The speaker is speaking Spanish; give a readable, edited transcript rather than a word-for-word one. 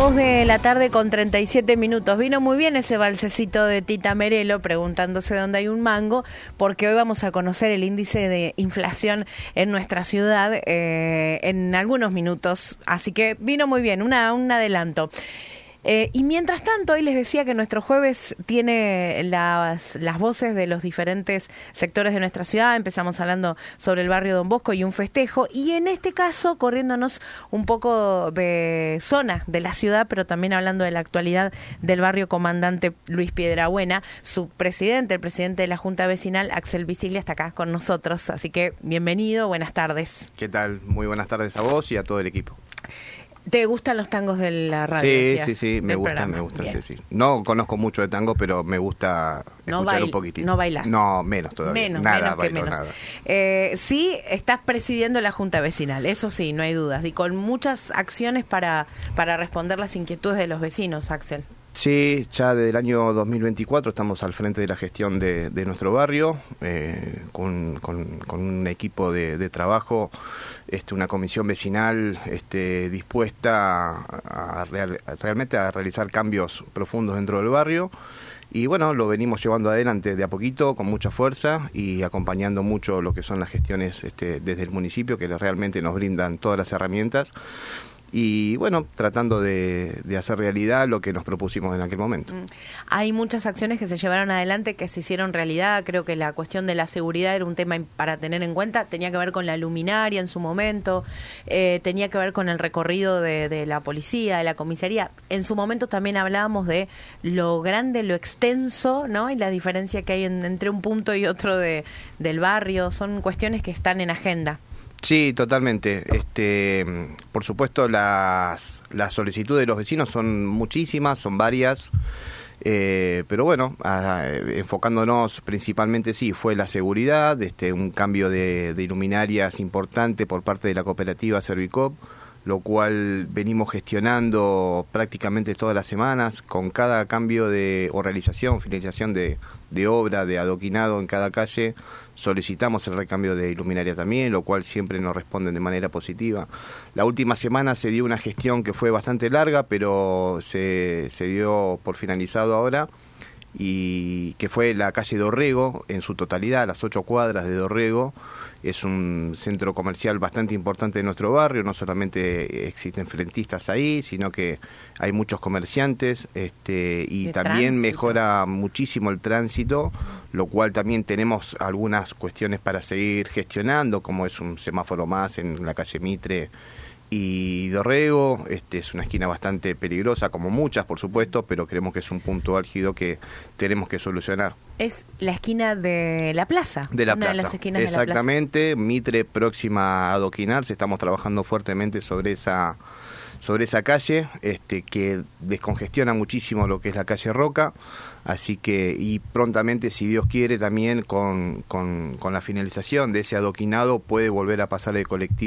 2 de la tarde con 37 minutos. Vino muy bien ese balsecito de Tita Merelo preguntándose dónde hay un mango, porque hoy vamos a conocer el índice de inflación en nuestra ciudad en algunos minutos. Así que vino muy bien, un adelanto. Y mientras tanto, hoy les decía que nuestro jueves tiene las voces de los diferentes sectores de nuestra ciudad. Empezamos hablando sobre el barrio Don Bosco y un festejo. Y en este caso, corriéndonos un poco de zona de la ciudad, pero también hablando de la actualidad del barrio Comandante Luis Piedrabuena, su presidente, el presidente de la Junta Vecinal, Axel Visiglia, está acá con nosotros. Así que bienvenido, buenas tardes. ¿Qué tal? Muy buenas tardes a vos y a todo el equipo. ¿Te gustan los tangos de la radio? Sí, me gustan, sí. No conozco mucho de tango, pero me gusta escuchar un poquitito. ¿No bailas? No, menos todavía. Nada. Sí, estás presidiendo la Junta Vecinal, eso sí, no hay dudas, y con muchas acciones para responder las inquietudes de los vecinos, Axel. Sí, ya desde el año 2024 estamos al frente de la gestión de nuestro barrio, con un equipo de trabajo, una comisión vecinal dispuesta realmente a realizar cambios profundos dentro del barrio. Y bueno, lo venimos llevando adelante de a poquito, con mucha fuerza y acompañando mucho lo que son las gestiones desde el municipio, que realmente nos brindan todas las herramientas. Y bueno, tratando de hacer realidad lo que nos propusimos en aquel momento. Hay muchas acciones que se llevaron adelante, que se hicieron realidad. Creo que la cuestión de la seguridad era un tema para tener en cuenta. Tenía que ver con la luminaria en su momento, tenía que ver con el recorrido de la policía, de la comisaría. En su momento también hablábamos de lo grande, lo extenso, ¿no? Y la diferencia que hay entre un punto y otro del barrio. Son cuestiones que están en agenda. Sí, totalmente. Por supuesto, las solicitudes de los vecinos son muchísimas, son varias, pero bueno, enfocándonos principalmente, sí, fue la seguridad, un cambio de luminarias importante por parte de la cooperativa Servicop, lo cual venimos gestionando prácticamente todas las semanas, con cada cambio o realización, finalización de obra, de adoquinado en cada calle. Solicitamos el recambio de iluminaria también, lo cual siempre nos responden de manera positiva. La última semana se dio una gestión que fue bastante larga, pero se dio por finalizado ahora, y que fue la calle Dorrego en su totalidad, las 8 cuadras de Dorrego. Es un centro comercial bastante importante de nuestro barrio, no solamente existen frentistas ahí, sino que hay muchos comerciantes, y también tránsito. Mejora muchísimo el tránsito, lo cual también tenemos algunas cuestiones para seguir gestionando, como es un semáforo más en la calle Mitre y Dorrego. Es una esquina bastante peligrosa, como muchas, por supuesto, pero creemos que es un punto álgido que tenemos que solucionar. Es la esquina de la plaza. De la una plaza. De las esquinas Exactamente, de la plaza. Mitre próxima a adoquinarse, estamos trabajando fuertemente sobre esa calle, que descongestiona muchísimo lo que es la calle Roca, así que, y prontamente, si Dios quiere, también con la finalización de ese adoquinado puede volver a pasar el colectivo